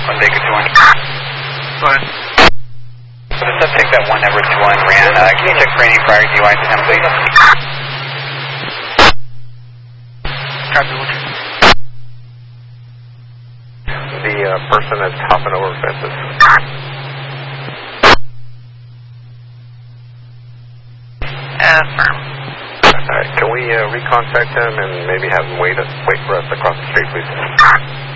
1 Baker 21. Go ahead. So the subject that 1 Edward 21 ran, can you check for any prior DUIs to him, please? Copy, what? The person that's hopping over fences. Affirm. Alright, can we recontact them and maybe have them wait for us across the street, please?